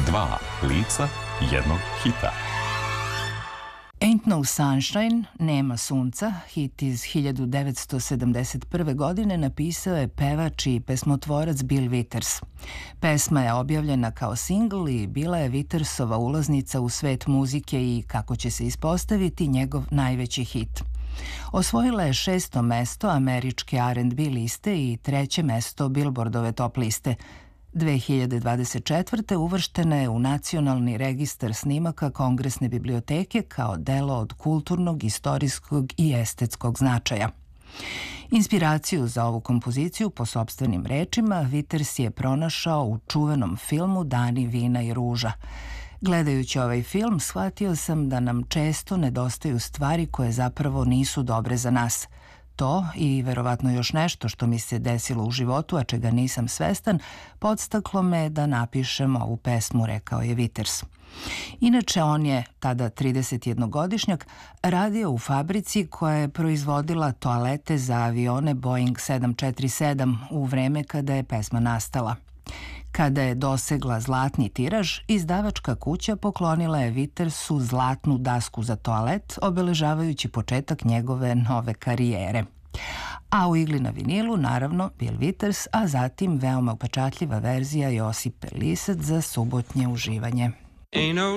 Dva lica jednog hita. Ain't No Sunshine, Nema sunca, hit iz 1971. godine napisao je pevač i pesmotvorac Bill Withers. Pesma je objavljena kao singl i bila je Withersova ulaznica u svet muzike i, kako će se ispostaviti, njegov najveći hit. Osvojila je 6. mesto američke R&B liste i 3. mesto Billboardove top liste. 2024. uvrštena je u Nacionalni registar snimaka Kongresne biblioteke kao delo od kulturnog, istorijskog i estetskog značaja. Inspiraciju za ovu kompoziciju, po sopstvenim rečima, Withers je pronašao u čuvenom filmu Dani vina i ruža. Gledajući ovaj film, shvatio sam da nam često nedostaju stvari koje zapravo nisu dobre za nas. To i verovatno još nešto što mi se desilo u životu, a čega nisam svestan, podstaklo me da napišem ovu pesmu, rekao je Withers. Inače, on je, tada 31-godišnjak, radio u fabrici koja je proizvodila toalete za avione Boeing 747 u vreme kada je pesma nastala. Kada je dosegla zlatni tiraž, izdavačka kuća poklonila je Withersu zlatnu dasku za toalet, obeležavajući početak njegove nove karijere. A u igli na vinilu, naravno, Bill Withers, a zatim veoma upečatljiva verzija Josipe Lisac za subotnje uživanje.